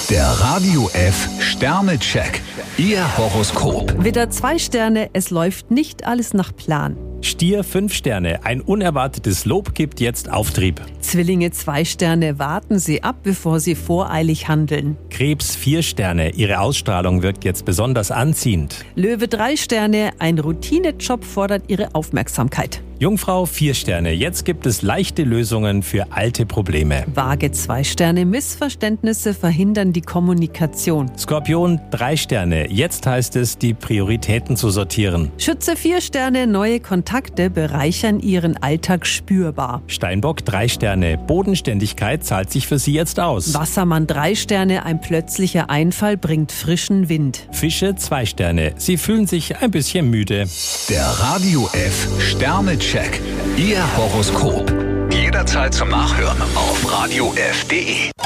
Der Radio F Sternecheck. Ihr Horoskop. Widder 2 Sterne, es läuft nicht alles nach Plan. Stier 5 Sterne, ein unerwartetes Lob gibt jetzt Auftrieb. Zwillinge 2 Sterne, warten Sie ab, bevor Sie voreilig handeln. Krebs 4 Sterne, Ihre Ausstrahlung wirkt jetzt besonders anziehend. Löwe 3 Sterne, ein Routinejob fordert Ihre Aufmerksamkeit. Jungfrau 4 Sterne, jetzt gibt es leichte Lösungen für alte Probleme. Waage 2 Sterne, Missverständnisse verhindern die Kommunikation. Skorpion 3 Sterne, jetzt heißt es, die Prioritäten zu sortieren. Schütze 4 Sterne, neue Kontakte bereichern Ihren Alltag spürbar. Steinbock 3 Sterne, Bodenständigkeit zahlt sich für Sie jetzt aus. Wassermann 3 Sterne, ein plötzlicher Einfall bringt frischen Wind. Fische 2 Sterne, Sie fühlen sich ein bisschen müde. Der Radio F Sternecheck. Ihr Horoskop. Jederzeit zum Nachhören auf radiof.de.